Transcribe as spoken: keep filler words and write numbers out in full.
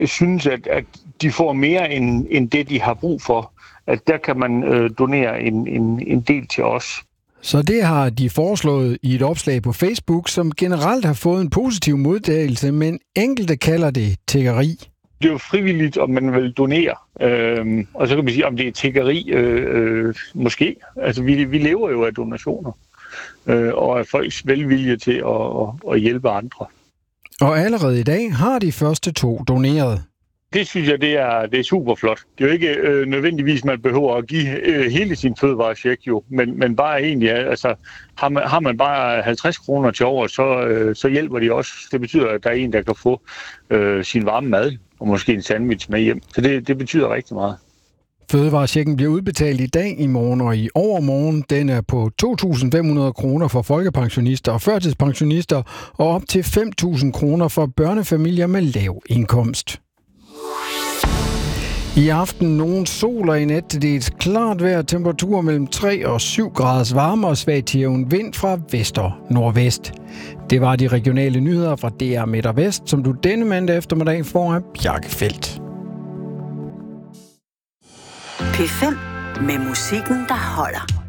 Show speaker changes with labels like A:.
A: synes, at, at de får mere end, end det, de har brug for, at der kan man øh, donere en, en, en del til os.
B: Så det har de foreslået i et opslag på Facebook, som generelt har fået en positiv modtagelse, men enkelte kalder det tiggeri.
A: Det er jo frivilligt, om man vil donere. Øhm, og så kan man sige, om det er tiggeri, øh, øh, måske. Altså, vi, vi lever jo af donationer, øh, og af folks velvilje til at, at, at hjælpe andre.
B: Og allerede i dag har de første to doneret.
A: Det synes jeg, det er, det er super flot. Det er jo ikke øh, nødvendigvis, man behøver at give øh, hele sin fødevarecheck jo, men, men bare egentlig, altså har man, har man bare halvtreds kroner til over, så, øh, så hjælper de også. Det betyder, at der er en, der kan få øh, sin varme mad og måske en sandwich med hjem. Så det, det betyder rigtig meget.
B: Fødevarechecken bliver udbetalt i dag, i morgen og i overmorgen. Den er på to tusind fem hundrede kroner for folkepensionister og førtidspensionister og op til fem tusind kroner for børnefamilier med lav indkomst. I aften nogen sol og i nat til dels klart vejr, temperatur mellem tre og syv graders varme og svag til jævn vind fra vest og nordvest. Det var de regionale nyheder fra D R Midt og Vest, som du denne mandag eftermiddag får af Bjarke Feldt.
C: P fem med musikken, der holder.